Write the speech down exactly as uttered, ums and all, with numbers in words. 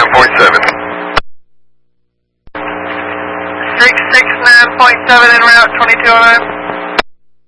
nine point seven. six six nine point seven en route, twenty-two oh nine.